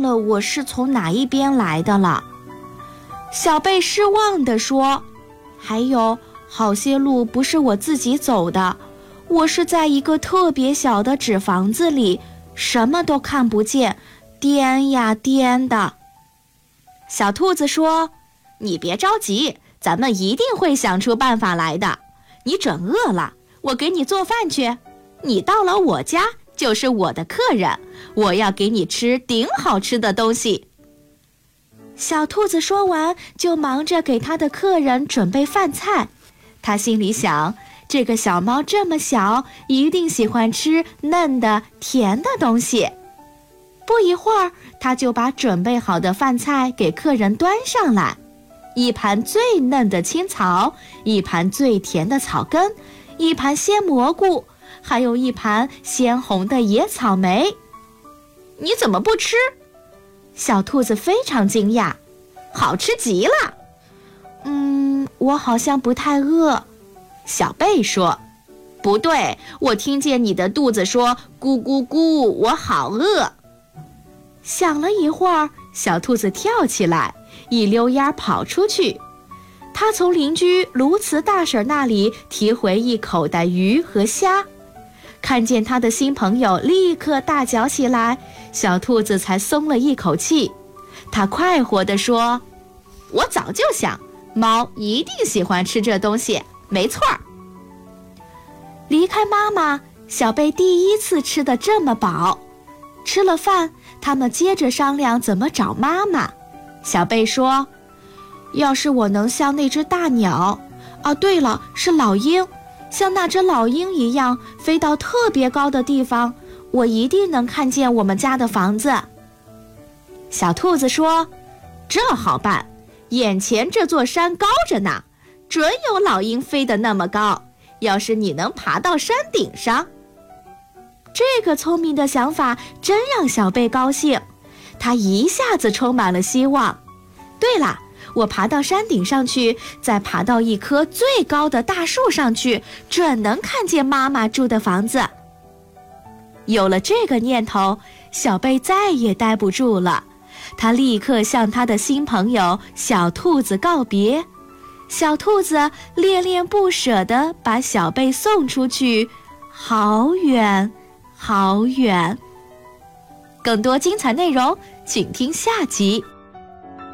了我是从哪一边来的了。小贝失望地说，还有好些路不是我自己走的，我是在一个特别小的纸房子里，什么都看不见，颠呀颠的。小兔子说，你别着急，咱们一定会想出办法来的。你准饿了，我给你做饭去。你到了我家就是我的客人，我要给你吃顶好吃的东西。小兔子说完，就忙着给他的客人准备饭菜。他心里想，这个小猫这么小，一定喜欢吃嫩的甜的东西。不一会儿，他就把准备好的饭菜给客人端上来，一盘最嫩的青草，一盘最甜的草根，一盘鲜蘑菇，还有一盘鲜红的野草莓。你怎么不吃？小兔子非常惊讶，好吃极了。我好像不太饿。小贝说，不对，我听见你的肚子说咕咕咕，我好饿。想了一会儿，小兔子跳起来，一溜烟跑出去。他从邻居卢茨大婶那里提回一口袋鱼和虾，看见他的新朋友立刻大叫起来，小兔子才松了一口气。他快活地说，我早就想，猫一定喜欢吃这东西，没错儿。离开妈妈，小贝第一次吃得这么饱。吃了饭，他们接着商量怎么找妈妈。小贝说，要是我能像那只大鸟，对了，是老鹰，像那只老鹰一样飞到特别高的地方，我一定能看见我们家的房子。小兔子说，这好办，眼前这座山高着呢，准有老鹰飞得那么高，要是你能爬到山顶上。这个聪明的想法真让小贝高兴，他一下子充满了希望。对了，我爬到山顶上去，再爬到一棵最高的大树上去，准能看见妈妈住的房子。有了这个念头，小贝再也待不住了，他立刻向他的新朋友小兔子告别。小兔子恋恋不舍地把小贝送出去，好远好远。更多精彩内容，请听下集。